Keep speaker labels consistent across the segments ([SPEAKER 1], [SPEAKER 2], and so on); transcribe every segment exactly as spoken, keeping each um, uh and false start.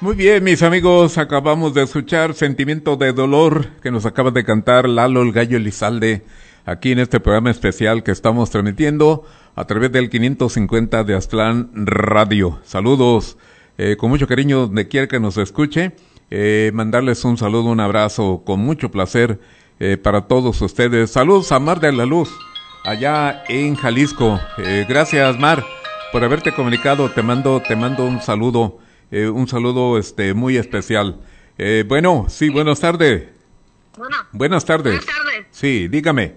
[SPEAKER 1] Muy bien, mis amigos, acabamos de escuchar Sentimiento de Dolor, que nos acaba de cantar Lalo el Gallo Elizalde, aquí en este programa especial que estamos transmitiendo a través del quinientos cincuenta de Aztlán Radio. Saludos, eh, con mucho cariño donde quiera que nos escuche, eh, mandarles un saludo, un abrazo, con mucho placer eh, para todos ustedes. Saludos a Mar de la Luz, allá en Jalisco. Eh, gracias, Mar, por haberte comunicado. Te mando, te mando un saludo. Eh, un saludo este muy especial. Eh, bueno, sí, buenas tardes.
[SPEAKER 2] Bueno,
[SPEAKER 1] buenas tardes.
[SPEAKER 2] Buenas tardes.
[SPEAKER 1] Sí, dígame.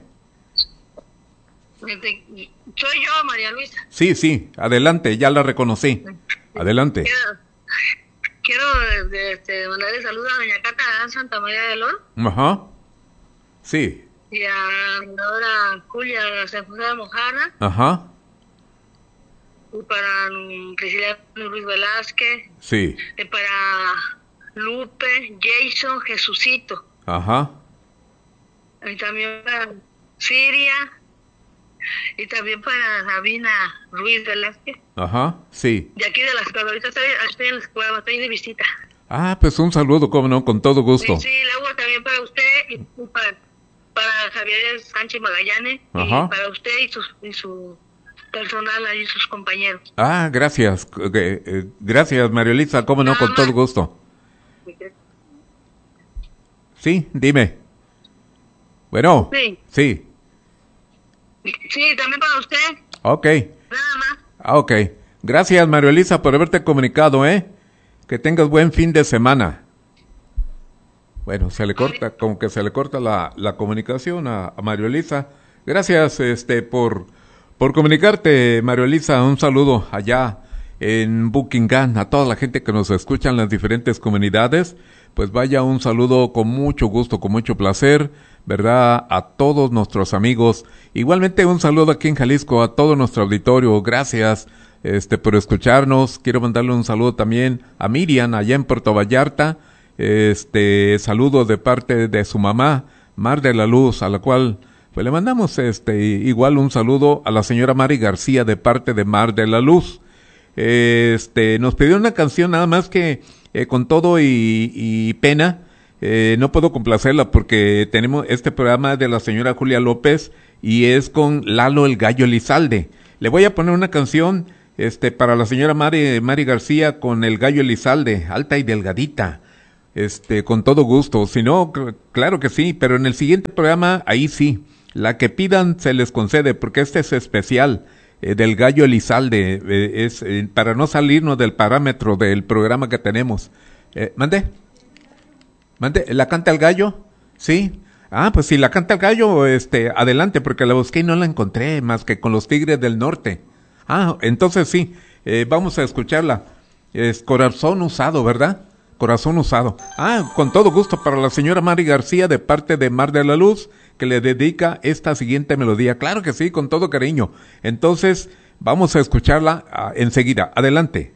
[SPEAKER 2] Soy yo, María Luisa.
[SPEAKER 1] Sí, sí, adelante, ya la reconocí. Adelante.
[SPEAKER 2] Quiero, quiero de, este, mandarle saludos a doña Cata Santa María de Lor.
[SPEAKER 1] Ajá. Sí.
[SPEAKER 2] Y a la doctora Julia San José de Mojarra.
[SPEAKER 1] Ajá.
[SPEAKER 2] Y para Priscila Ruiz Velázquez.
[SPEAKER 1] Sí.
[SPEAKER 2] Y para Lupe, Jason, Jesucito.
[SPEAKER 1] Ajá.
[SPEAKER 2] Y también para Siria. Y también para Sabina Ruiz Velázquez.
[SPEAKER 1] Ajá, sí.
[SPEAKER 2] De aquí de la escuela. Ahorita estoy, estoy en la escuela, estoy de visita.
[SPEAKER 1] Ah, pues un saludo, cómo no, con todo gusto.
[SPEAKER 2] Sí, sí, luego también para usted y para, para Javier Sánchez Magallanes.
[SPEAKER 1] Ajá.
[SPEAKER 2] Y para usted y su, y su personal ahí, sus compañeros.
[SPEAKER 1] Ah, gracias. Eh, eh, gracias, María Elisa, cómo no, con todo gusto. Sí, dime. Bueno.
[SPEAKER 2] Sí.
[SPEAKER 1] Sí.
[SPEAKER 2] Sí, también para usted.
[SPEAKER 1] Ok.
[SPEAKER 2] Nada más.
[SPEAKER 1] Ah, ok. Gracias, María Elisa, por haberte comunicado, ¿eh? Que tengas buen fin de semana. Bueno, se le corta, como que se le corta la, la comunicación a, a María Elisa. Gracias, este, por, por comunicarte, María Elisa. Un saludo allá en Buckingham, a toda la gente que nos escucha en las diferentes comunidades. Pues vaya, un saludo con mucho gusto, con mucho placer, ¿verdad? A todos nuestros amigos. Igualmente un saludo aquí en Jalisco a todo nuestro auditorio. Gracias este por escucharnos. Quiero mandarle un saludo también a Miriam allá en Puerto Vallarta. Este saludo de parte de su mamá, Mar de la Luz, a la cual pues le mandamos este igual un saludo a la señora Mari García de parte de Mar de la Luz. Este nos pidió una canción, nada más que eh, con todo y, y pena eh, no puedo complacerla porque tenemos este programa de la señora Julia López y es con Lalo el Gallo Elizalde. Le voy a poner una canción este para la señora Mari, Mari García con el Gallo Elizalde, alta y delgadita, este con todo gusto. Si no, cl- claro que sí, pero en el siguiente programa ahí sí, la que pidan se les concede porque este es especial. Eh, del Gallo Elizalde, eh, es eh, para no salirnos del parámetro del programa que tenemos. Eh, ¿Mande? ¿Mande? ¿La canta el gallo? Sí. Ah, pues si la canta el gallo, este, adelante, porque la busqué y no la encontré, más que con los Tigres del Norte. Ah, entonces sí, eh, vamos a escucharla. Es Corazón Usado, ¿verdad? Corazón Usado. Ah, con todo gusto para la señora Mari García de parte de Mar de la Luz, que le dedica esta siguiente melodía. Claro que sí, con todo cariño. Entonces, vamos a escucharla uh, enseguida. Adelante.